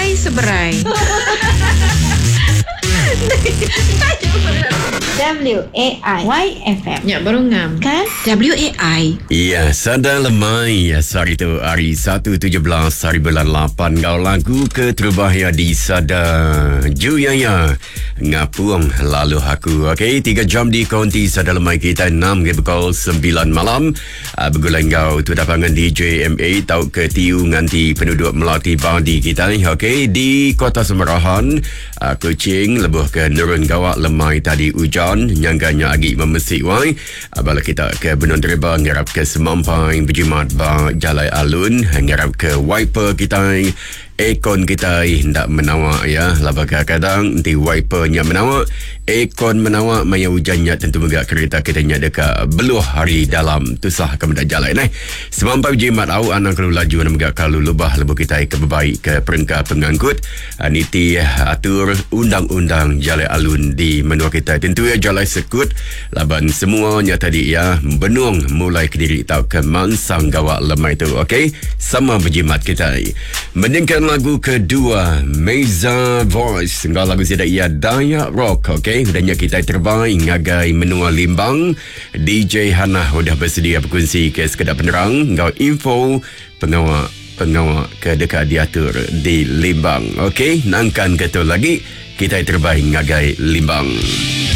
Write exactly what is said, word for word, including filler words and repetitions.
ai seberai. W A I Y F M. Ya, baru ngam. Kan? W A I. Ya, Sada Lemai. Hari itu hari satu tujuh belas hari bulan lapan. Kau lagu ke terbahaya di Sada Juyaya. Ngapuang lalu aku. Okey, tiga jam di konti Sada Lemai kita enam ke pukul sembilan malam. Uh, Bergulang kau tu dapangan D J M A tau ke tiu nganti penduduk Melati Badi kita. Okey, di Kota Semerahan. Uh, Kuching lebuh ke Nurun Gawak Lemai tadi hujan. Nyangganya agi memesik wai. Abala kita ke Benun Tereba ngarap ke Semampai berjimat ba Jalai Alun ngarap ke wiper kita. Ekon kita hendak menawak ya. Laba kadang nanti wipernya menawak, ekon menawak, maya hujannya tentu megak kereta kita nya dekat beluh hari dalam tusah kemudian jalan eh. Semampai jimat au anak kalau laju dan megak kalau lubah lebu kita ke berbaik ke perengkah pengangkut. Niti atur undang-undang Jalai Alun di menua kita. Tentu ya Jalai Sekut laban semuanya tadi ya benung mulai ke diri tau ke Mansang Gawak Lemai tu. Okey, sama berjimat kita. Meningkan lagu kedua Meza Voice, enggak lagu tidak ia Dayak Rock. Okey, udahnya kita terbaik ngagai menua Limbang. D J Hana sudah bersedia berkongsi ke sekedar penerang enggak info pengawak pengawak ke dekat diatur di Limbang. Okey, nangkan ketul lagi kita terbaik ngagai Limbang.